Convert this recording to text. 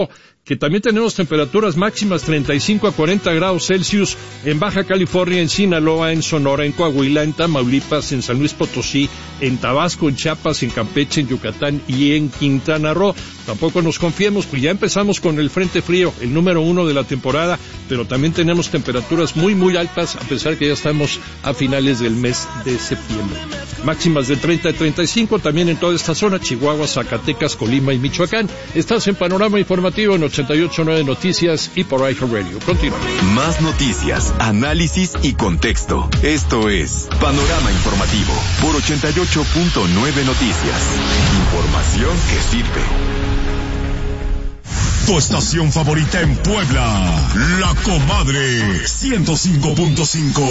que también tenemos temperaturas máximas 35 a 40 grados Celsius en Baja California, en Sinaloa, en Sonora, en Coahuila, en Tamaulipas, en San Luis Potosí, en Tabasco, en Chiapas, en Campeche, en Yucatán y en Quintana Roo. Tampoco nos confiemos, pues ya empezamos con el frente frío, el número 1 de la temporada, pero también tenemos temperaturas muy muy altas, a pesar que ya estamos a finales del mes de septiembre. Máximas de 30 a 35 también en toda esta zona, Chihuahua, Zacatecas, Colima y Michoacán. Estás en Panorama Informativo en 88.9 Noticias y por iHeartRadio. Continuamos. Más noticias, análisis y contexto. Esto es Panorama Informativo por 88.9 Noticias. Información que sirve. Tu estación favorita en Puebla, La Comadre 105.5.